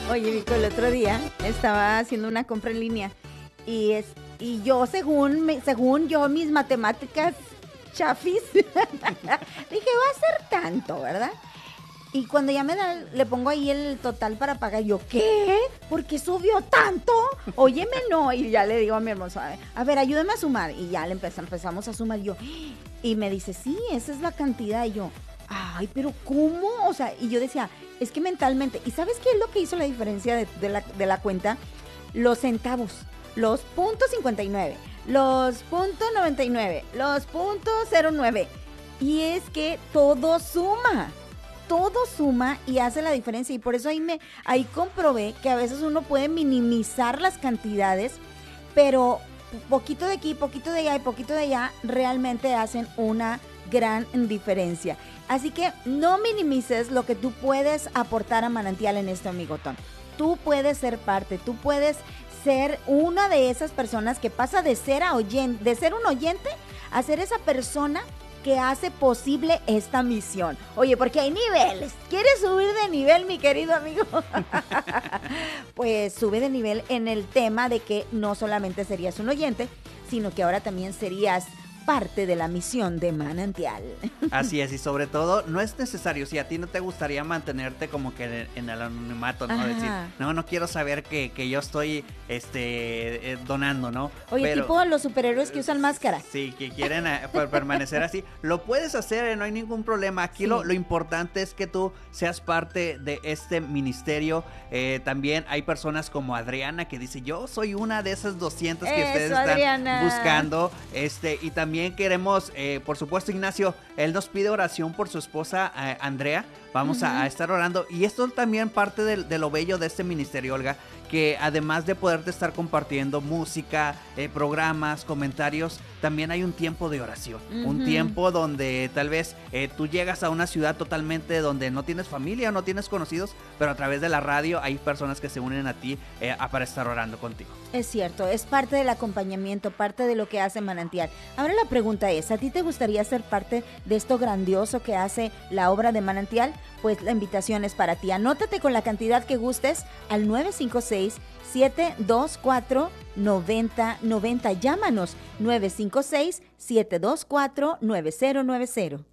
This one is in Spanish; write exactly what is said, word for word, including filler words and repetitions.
Oye, Vico, el otro día estaba haciendo una compra en línea y es y yo, según me- según yo, mis matemáticas chafis, dije, va a ser tanto, ¿verdad? Y cuando ya me da, le pongo ahí el total para pagar, yo, ¿qué? ¿Por qué subió tanto? Óyeme, no. Y ya le digo a mi hermoso, a ver, a ver, ayúdame a sumar. Y ya le empezamos, empezamos a sumar yo. Y me dice, sí, esa es la cantidad. Y yo, ay, pero ¿cómo? O sea, y yo decía, es que mentalmente, ¿y sabes qué es lo que hizo la diferencia de, de la, de la cuenta? Los centavos, los punto cincuenta y nueve, los punto noventa y nueve, los punto cero nueve. Y es que todo suma. Todo suma y hace la diferencia, y por eso ahí me ahí comprobé que a veces uno puede minimizar las cantidades, pero poquito de aquí, poquito de allá y poquito de allá realmente hacen una gran diferencia. Así que no minimices lo que tú puedes aportar a Manantial en este amigotón. Tú puedes ser parte, tú puedes ser una de esas personas que pasa de ser a oyente, de ser un oyente a ser esa persona que hace posible esta misión. Oye, porque hay niveles. ¿Quieres subir de nivel, mi querido amigo? Pues sube de nivel en el tema de que no solamente serías un oyente, sino que ahora también serías parte de la misión de Manantial. Así es, y sobre todo, no es necesario, si a ti no te gustaría mantenerte como que en, en el anonimato, ¿no? Ajá. Decir, no, no quiero saber que, que yo estoy este, eh, donando, ¿no? Oye, Pero, tipo los superhéroes que usan máscara. sí, que quieren eh, per- permanecer así, lo puedes hacer, eh, no hay ningún problema. Aquí Sí. lo, lo importante es que tú seas parte de este ministerio. Eh, también hay personas como Adriana que dice, yo soy una de esas doscientas que Eso, ustedes están Adriana. buscando. Este, y también queremos, eh, por supuesto, Ignacio, él nos pide oración por su esposa eh, Andrea. Vamos a, a estar orando. Y esto también parte de, de lo bello de este ministerio, Olga, que además de poderte estar compartiendo música, eh, programas, comentarios, también hay un tiempo de oración. Un Ujú. tiempo donde tal vez eh, tú llegas a una ciudad totalmente donde no tienes familia o no tienes conocidos, pero a través de la radio hay personas que se unen a ti eh, a- para estar orando contigo. Es cierto, es parte del acompañamiento, parte de lo que hace Manantial. Ahora la pregunta es, ¿a ti te gustaría ser parte de esto grandioso que hace la obra de Manantial? Pues la invitación es para ti. Anótate con la cantidad que gustes al nueve cinco seis, siete dos cuatro, nueve cero nueve cero. Llámanos nueve cinco seis, siete dos cuatro, nueve cero nueve cero.